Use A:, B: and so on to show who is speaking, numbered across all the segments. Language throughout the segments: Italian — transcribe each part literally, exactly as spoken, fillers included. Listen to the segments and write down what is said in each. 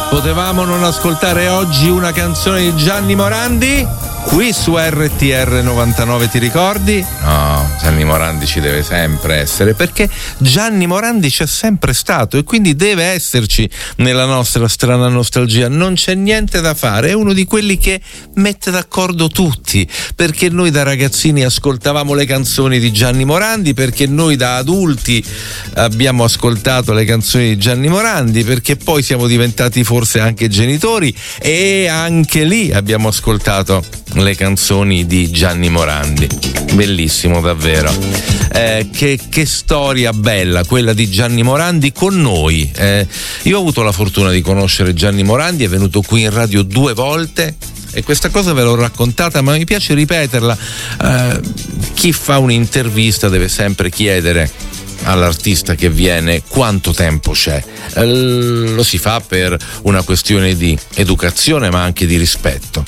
A: Potevamo non ascoltare oggi una canzone di Gianni Morandi? Qui su R T R novantanove, ti ricordi? No, Gianni Morandi ci deve sempre essere, perché Gianni Morandi c'è sempre stato e quindi deve esserci nella nostra strana nostalgia. Non c'è niente da fare, è uno di quelli che mette d'accordo tutti, perché noi da ragazzini ascoltavamo le canzoni di Gianni Morandi, perché noi da adulti abbiamo ascoltato le canzoni di Gianni Morandi, perché poi siamo diventati forse anche genitori e anche lì abbiamo ascoltato le canzoni di Gianni Morandi. Bellissimo davvero. Eh, che, che storia bella quella di Gianni Morandi con noi. Eh, io ho avuto la fortuna di conoscere Gianni Morandi, è venuto qui in radio due volte e questa cosa ve l'ho raccontata, ma mi piace ripeterla. Eh, chi fa un'intervista deve sempre chiedere all'artista che viene quanto tempo c'è. Eh, lo si fa per una questione di educazione ma anche di rispetto.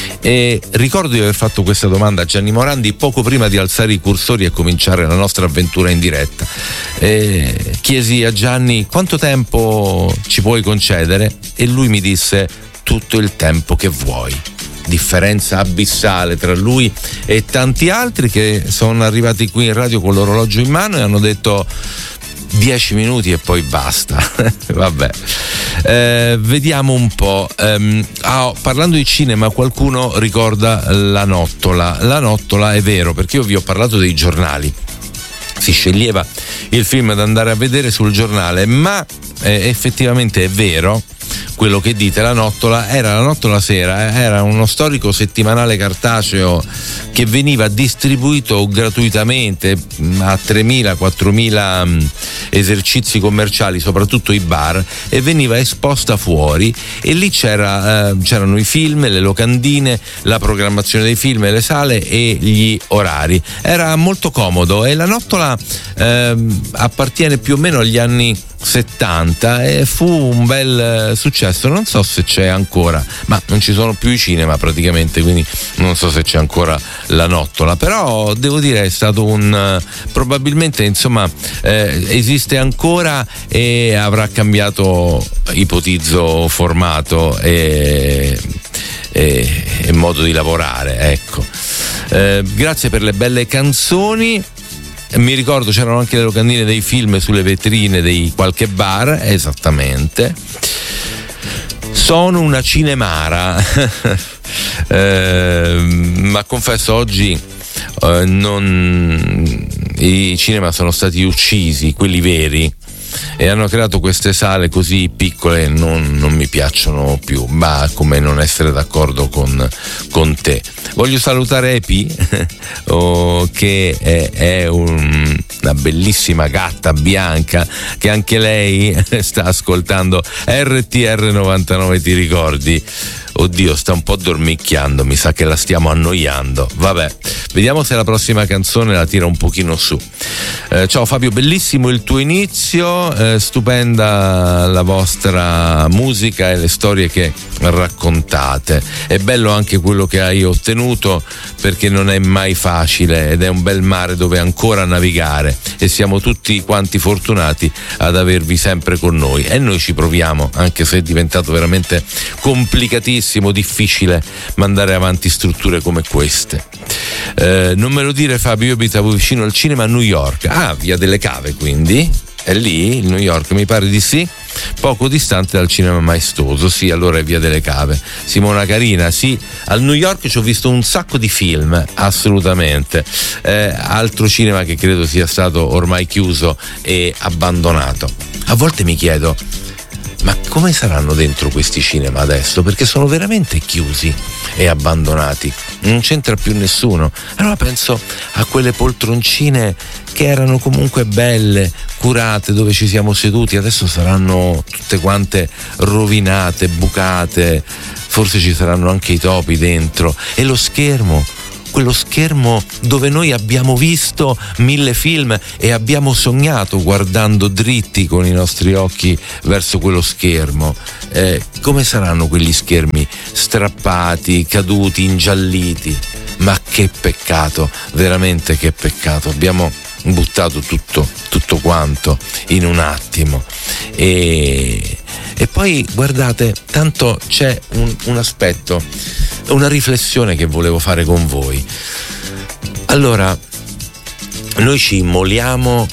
A: E ricordo di aver fatto questa domanda a Gianni Morandi poco prima di alzare i cursori e cominciare la nostra avventura in diretta. E chiesi a Gianni quanto tempo ci puoi concedere e lui mi disse tutto il tempo che vuoi. Differenza abissale tra lui e tanti altri che sono arrivati qui in radio con l'orologio in mano e hanno detto dieci minuti e poi basta. Vabbè, eh, vediamo un po'. Um, ah, parlando di cinema, qualcuno ricorda La Nottola. La Nottola è vero, perché io vi ho parlato dei giornali. Si sceglieva il film da andare a vedere sul giornale, ma eh, effettivamente è vero quello che dite. La Nottola era La Nottola Sera, era uno storico settimanale cartaceo che veniva distribuito gratuitamente a tremila quattromila esercizi commerciali, soprattutto i bar, e veniva esposta fuori e lì c'era, eh, c'erano i film, le locandine, la programmazione dei film, le sale e gli orari. Era molto comodo e La Nottola eh, appartiene più o meno agli anni settanta e fu un bel successo. Non so se c'è ancora, ma non ci sono più i cinema praticamente, quindi non so se c'è ancora La Nottola, però devo dire è stato un probabilmente insomma eh, esiste ancora e avrà cambiato, ipotizzo, formato e, e, e modo di lavorare, ecco. Eh, grazie per le belle canzoni. Mi ricordo c'erano anche le locandine dei film sulle vetrine di qualche bar, esattamente. Sono una cinemara, eh, ma confesso oggi eh, non, i cinema sono stati uccisi, quelli veri, e hanno creato queste sale così piccole, non, non mi piacciono più, ma come non essere d'accordo con, con te. Voglio salutare Epi oh, che è, è un, una bellissima gatta bianca che anche lei sta ascoltando R T R novantanove, ti ricordi? Oddio, sta un po' dormicchiando, mi sa che la stiamo annoiando. Vabbè, vediamo se la prossima canzone la tira un pochino su. Eh, ciao Fabio, bellissimo il tuo inizio, eh, stupenda la vostra musica e le storie che raccontate. È bello anche quello che hai ottenuto, perché non è mai facile ed è un bel mare dove ancora navigare e siamo tutti quanti fortunati ad avervi sempre con noi e noi ci proviamo, anche se è diventato veramente complicatissimo, difficile mandare avanti strutture come queste. Eh, non me lo dire Fabio, io abitavo vicino al cinema a New York. Ah, Via delle Cave, quindi è lì il New York, mi pare di sì, poco distante dal cinema maestoso. Sì, allora è Via delle Cave. Simona Carina, sì, al New York ci ho visto un sacco di film, assolutamente. Eh, altro cinema che credo sia stato ormai chiuso e abbandonato. A volte mi chiedo, ma come saranno dentro questi cinema adesso? Perché sono veramente chiusi e abbandonati, non c'entra più nessuno. Allora penso a quelle poltroncine che erano comunque belle, curate, dove ci siamo seduti, adesso saranno tutte quante rovinate, bucate, forse ci saranno anche i topi dentro. E lo schermo, quello schermo dove noi abbiamo visto mille film e abbiamo sognato guardando dritti con i nostri occhi verso quello schermo. Eh, come saranno quegli schermi strappati, caduti, ingialliti? Ma che peccato, veramente che peccato. Abbiamo buttato tutto, tutto quanto in un attimo e, E poi guardate, tanto c'è un, un aspetto, una riflessione che volevo fare con voi. Allora, noi ci immoliamo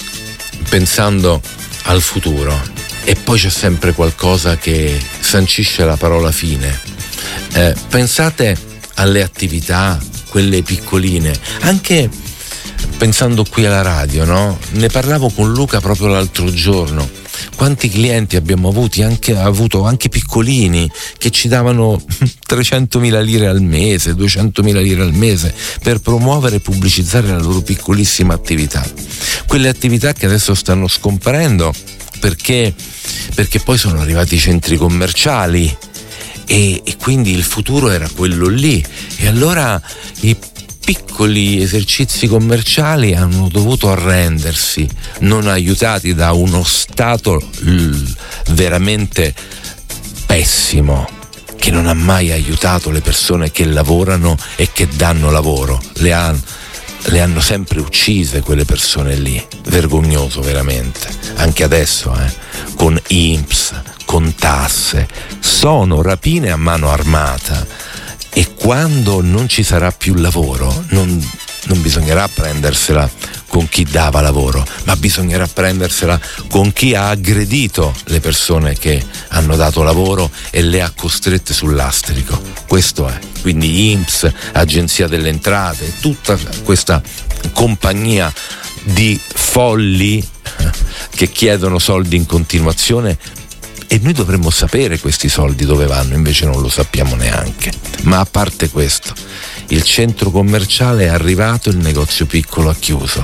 A: pensando al futuro e poi c'è sempre qualcosa che sancisce la parola fine. Eh, pensate alle attività, quelle piccoline, anche pensando qui alla radio, no? Ne parlavo con Luca proprio l'altro giorno. Quanti clienti abbiamo avuti, anche, avuto anche piccolini, che ci davano trecentomila lire al mese, duecentomila lire al mese per promuovere e pubblicizzare la loro piccolissima attività. Quelle attività che adesso stanno scomparendo perché, perché poi sono arrivati i centri commerciali e, e quindi il futuro era quello lì. E allora i piccoli esercizi commerciali hanno dovuto arrendersi, non aiutati da uno Stato l- veramente pessimo, che non ha mai aiutato le persone che lavorano e che danno lavoro. Le, ha, le hanno sempre uccise quelle persone lì. Vergognoso veramente. Anche adesso, eh, con I N P S, con tasse, sono rapine a mano armata. E quando non ci sarà più lavoro, non, non bisognerà prendersela con chi dava lavoro, ma bisognerà prendersela con chi ha aggredito le persone che hanno dato lavoro e le ha costrette sul lastrico. Questo è. Quindi I N P S, Agenzia delle Entrate, tutta questa compagnia di folli che chiedono soldi in continuazione. E noi dovremmo sapere questi soldi dove vanno, invece non lo sappiamo neanche. Ma a parte questo, il centro commerciale è arrivato, il negozio piccolo ha chiuso.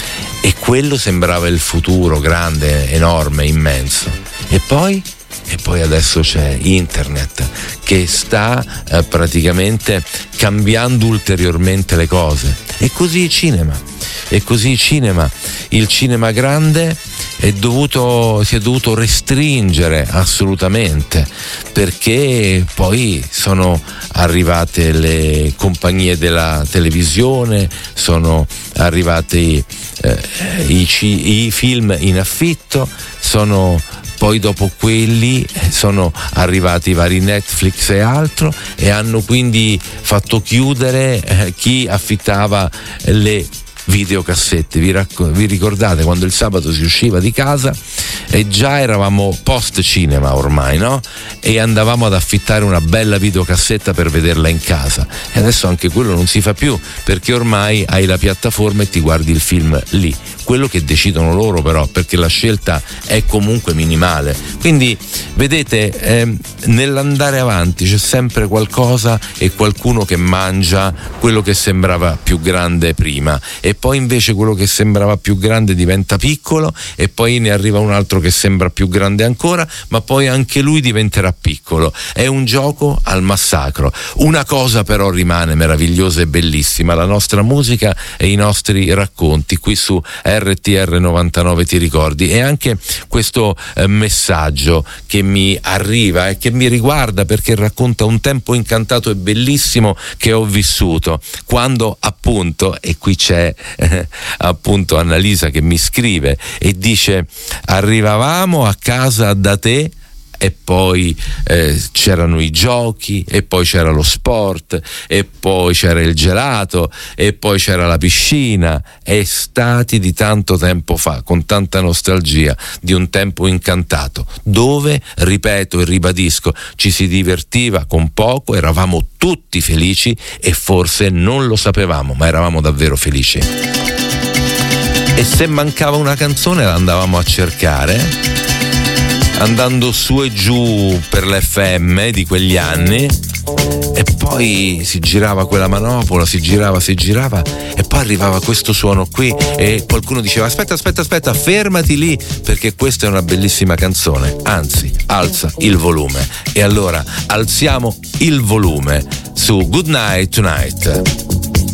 A: E quello sembrava il futuro grande, enorme, immenso. E poi? E poi adesso c'è internet che sta eh, praticamente cambiando ulteriormente le cose. E così il cinema. E così il cinema. Il cinema grande è dovuto, si è dovuto restringere assolutamente, perché poi sono arrivate le compagnie della televisione, sono arrivati eh, i, i film in affitto, sono poi dopo quelli sono arrivati i vari Netflix e altro, e hanno quindi fatto chiudere eh, chi affittava le videocassette. Vi, racco- vi ricordate quando il sabato si usciva di casa e già eravamo post cinema ormai, no? E andavamo ad affittare una bella videocassetta per vederla in casa, e adesso anche quello non si fa più, perché ormai hai la piattaforma e ti guardi il film lì, quello che decidono loro però, perché la scelta è comunque minimale. Quindi vedete, eh, nell'andare avanti c'è sempre qualcosa e qualcuno che mangia quello che sembrava più grande prima, e poi invece quello che sembrava più grande diventa piccolo, e poi ne arriva un altro che sembra più grande ancora, ma poi anche lui diventerà piccolo. È un gioco al massacro. Una cosa però rimane meravigliosa e bellissima: la nostra musica e i nostri racconti qui su R T R novantanove ti ricordi, e anche questo eh, messaggio che mi arriva e che mi riguarda, perché racconta un tempo incantato e bellissimo che ho vissuto, quando appunto, e qui c'è eh, appunto Annalisa che mi scrive e dice: arrivavamo a casa da te e poi eh, c'erano i giochi, e poi c'era lo sport, e poi c'era il gelato, e poi c'era la piscina. Estati di tanto tempo fa, con tanta nostalgia di un tempo incantato, dove, ripeto e ribadisco, ci si divertiva con poco, eravamo tutti felici e forse non lo sapevamo, ma eravamo davvero felici. E se mancava una canzone la andavamo a cercare, andando su e giù per l'F M di quegli anni, e poi si girava quella manopola, si girava, si girava, e poi arrivava questo suono qui e qualcuno diceva: aspetta, aspetta, aspetta, fermati lì, perché questa è una bellissima canzone, anzi, alza il volume. E allora alziamo il volume su Good Night Tonight.